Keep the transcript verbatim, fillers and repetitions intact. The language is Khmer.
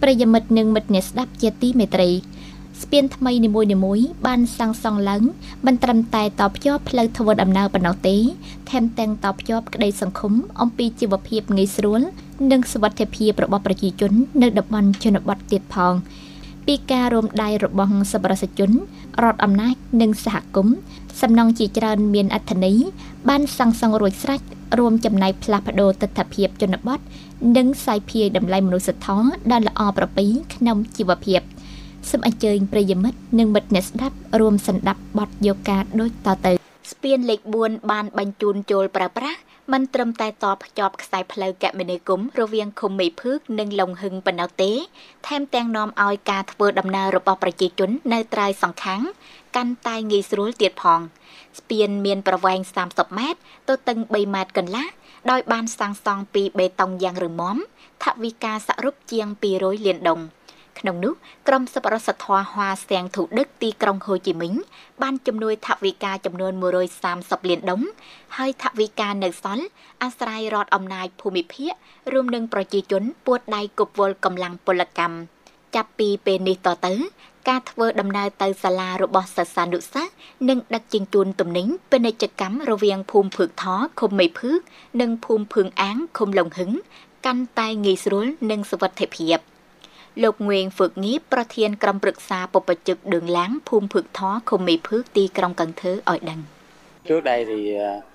ប្រិយមិត្តនិងមិត្តអ្នកស្ដាប់ជាទីមេត្រីស្ពានថ្មីនីមួយៗបានសាងសង់ឡើងមិនត្រឹមតែតភ្ជាប់ផ្លូវធ្វើដំណើរប៉ុណ្ណោះទេថែមទាំងតភ្ជាប់ក្តីសង្ឃឹមអំពីជីវភាពងាយស្រួលនិងសុវត្ថិភាពរបស់ប្រជាជននៅតំបន់ជនបទទៀតផងពីការរួមដៃរបស់សប្បុរសជនរដ្ឋអំណាចនិងសហគមន៍សំណង់ជាច្រើនមានអត្ថន័យបានសាងសង់រួចស្រេចរួមចំណែកផ្លាស់ប្ដូរទិដ្ឋភាពជនបទនិងសាយភាយតម្លៃមនុស្សធម៌ដ៏ល្អប្រពៃក្នុងជីវភាពសូមអញ្ជើញប្រិយមិត្តនិងមិត្តអ្នកស្ដាប់រួមសន្ដាប់បទយកការដូចតទៅស្ពានលេខបួនបានបញ្ជូនចូលប្រើប្រាស់មិនត្រឹមតែតភ្ជាប់ខ្សែផ្លូវគមនាគមន៍រវាងឃុំមេភើកនិងលង្ហឹងប៉ុណ្ណោះទេថែមទាំងនាំឲ្យការធ្វើដំណើររបស់ប្រជាជននៅត្រើយសងខាងកាន់តែងាយស្រួលទៀតផងស្ពានមានប្រវែងសាមសិបម៉ែត្រទទឹងបីម៉ែត្រកន្លះដោយបានសាងសង់ពីបេតុងយ៉ាងរឹងមាំថវិកាសរុបជាងពីររយលានដុល្លារក្នុងនោះក្រុមសប្បុរសធម៌ហួាសៀងធុដឹកទីក្រុងហូជីមិញបានជំនួយថវិកាចំនួនមួយរយសាមសិបលានដុល្លារហើយថវិកានៅសល់អាស្រ័យរដ្ឋអំណាចភូមិភាគរួមនឹងប្រជាជនពួតដៃគប់វល់កម្លាំងពលកម្មចាប់ពីពេលនេះតទៅការធ្វើដំណើរទៅសាលារបស់សិស្សានុសិស្សនិងដឹកជញ្ជូនទំនិញពាណិជ្ជកម្មរវាងភូមិភើកថឃុំមេភើកនិងភូមិភឿងអាងឃុំលង្ហឹងកាន់តែងាយស្រួលនិងសុវត្ថិភាពលោកងួេងហ្វឹកងៀបប្រធានក្រុមប្រឹក្សាបព្វជិកដឿងឡាំងភូមិភើកថឃុំមេភើកទីក្រុងកន្ធើឲ្យដឹង Trước đây thì